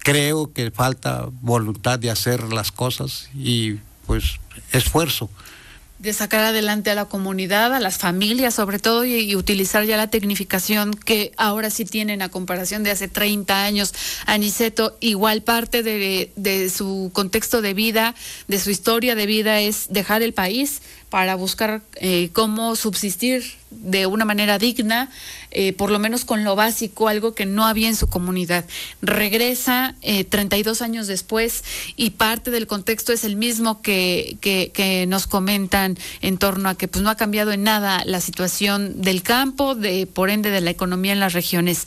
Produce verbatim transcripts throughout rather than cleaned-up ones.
creo que falta voluntad de hacer las cosas y pues esfuerzo. De sacar adelante a la comunidad, a las familias sobre todo, y, y utilizar ya la tecnificación que ahora sí tienen a comparación de hace treinta años. Aniceto, igual parte de, de su contexto de vida, de su historia de vida, es dejar el país para buscar eh, cómo subsistir de una manera digna, eh, por lo menos con lo básico, algo que no había en su comunidad. Regresa eh, treinta y dos años después y parte del contexto es el mismo que, que, que nos comentan en torno a que pues no ha cambiado en nada la situación del campo, de por ende de la economía en las regiones.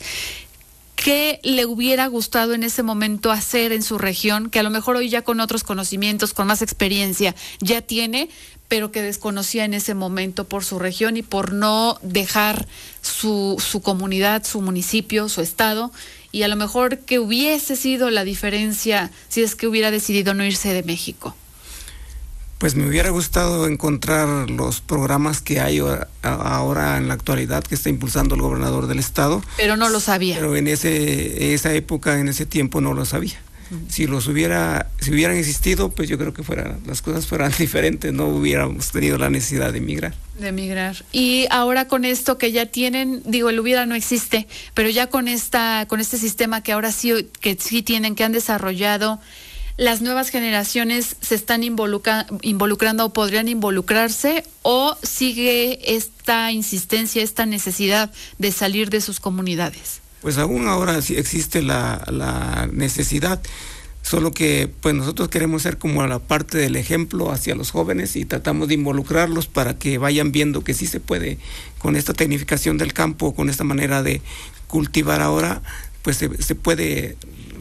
¿Qué le hubiera gustado en ese momento hacer en su región, que a lo mejor hoy ya con otros conocimientos, con más experiencia, ya tiene, pero que desconocía en ese momento por su región y por no dejar su, su comunidad, su municipio, su estado, y a lo mejor que hubiese sido la diferencia si es que hubiera decidido no irse de México? Pues me hubiera gustado encontrar los programas que hay ahora en la actualidad que está impulsando el gobernador del estado. Pero no lo sabía. Pero en ese esa época, en ese tiempo no lo sabía. Uh-huh. Si los hubiera, si hubieran existido, pues yo creo que fuera, las cosas fueran diferentes, no hubiéramos tenido la necesidad de emigrar. De emigrar. Y ahora con esto que ya tienen, digo, el hubiera no existe, pero ya con esta, con este sistema que ahora sí, que sí tienen, que han desarrollado, ¿las nuevas generaciones se están involucra, involucrando o podrían involucrarse, o sigue esta insistencia, esta necesidad de salir de sus comunidades? Pues aún ahora sí existe la, la necesidad, solo que pues nosotros queremos ser como la parte del ejemplo hacia los jóvenes y tratamos de involucrarlos para que vayan viendo que sí se puede, con esta tecnificación del campo, con esta manera de cultivar ahora, pues se, se puede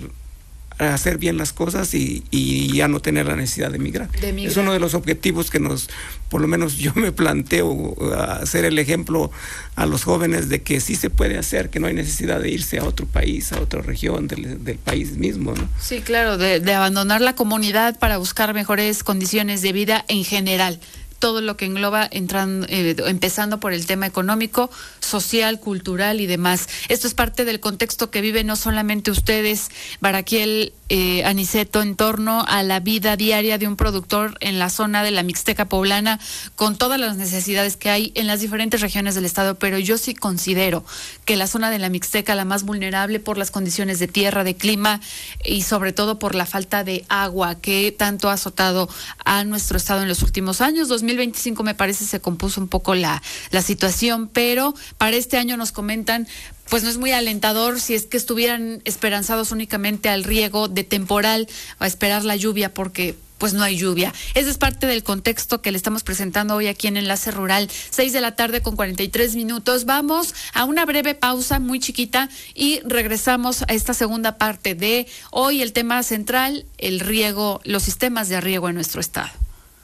hacer bien las cosas y, y ya no tener la necesidad de emigrar. de emigrar. Es uno de los objetivos que nos, por lo menos yo me planteo, hacer el ejemplo a los jóvenes de que sí se puede hacer, que no hay necesidad de irse a otro país, a otra región del, del país mismo, ¿no? Sí, claro, de, de abandonar la comunidad para buscar mejores condiciones de vida en general. Todo lo que engloba, entrando, eh, empezando por el tema económico, social, cultural y demás. Esto es parte del contexto que viven no solamente ustedes, Baraquiel, eh, Aniceto, en torno a la vida diaria de un productor en la zona de la Mixteca poblana, con todas las necesidades que hay en las diferentes regiones del estado, pero yo sí considero que la zona de la Mixteca, la más vulnerable por las condiciones de tierra, de clima y sobre todo por la falta de agua que tanto ha azotado a nuestro estado en los últimos años. dos mil veinticinco me parece se compuso un poco la, la situación, pero para este año nos comentan, pues no es muy alentador si es que estuvieran esperanzados únicamente al riego de temporal, a esperar la lluvia, porque pues no hay lluvia. Ese es parte del contexto que le estamos presentando hoy aquí en Enlace Rural, seis de la tarde con cuarenta y tres minutos. Vamos a una breve pausa muy chiquita y regresamos a esta segunda parte de hoy, el tema central, el riego, los sistemas de riego en nuestro estado.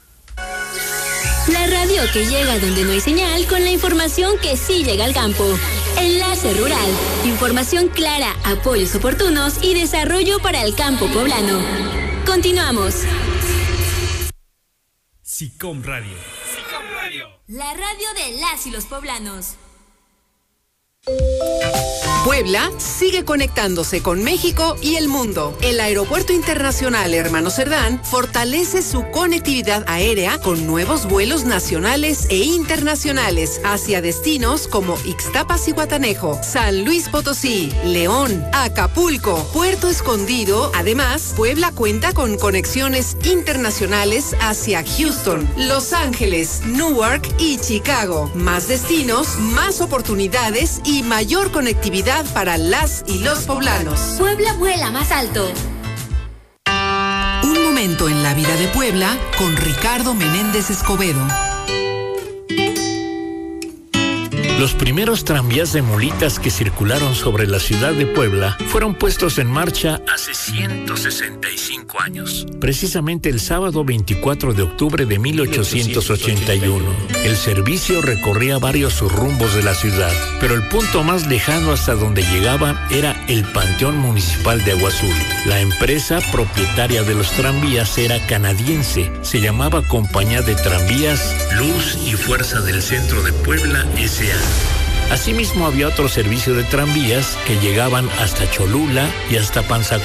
La radio que llega donde no hay señal, con la información que sí llega al campo. Enlace Rural. Información clara, apoyos oportunos y desarrollo para el campo poblano. Continuamos. SICOM Radio. SICOM Radio. La radio de las y los poblanos. Puebla sigue conectándose con México y el mundo. El Aeropuerto Internacional Hermano Cerdán fortalece su conectividad aérea con nuevos vuelos nacionales e internacionales hacia destinos como Ixtapas y Guatanejo, San Luis Potosí, León, Acapulco, Puerto Escondido. Además, Puebla cuenta con conexiones internacionales hacia Houston, Los Ángeles, Newark y Chicago. Más destinos, más oportunidades y mayor conectividad para las y los poblanos. Puebla vuela más alto. Un momento en la vida de Puebla con Ricardo Menéndez Escobedo. Los primeros tranvías de mulitas que circularon sobre la ciudad de Puebla fueron puestos en marcha hace ciento sesenta y cinco años, precisamente el sábado veinticuatro de octubre de mil ochocientos ochenta y uno. El servicio recorría varios rumbos de la ciudad, pero el punto más lejano hasta donde llegaba era el Panteón Municipal de Agua Azul. La empresa propietaria de los tranvías era canadiense, se llamaba Compañía de Tranvías Luz y Fuerza del Centro de Puebla S A Asimismo había otro servicio de tranvías que llegaban hasta Cholula y hasta Panzacotlán.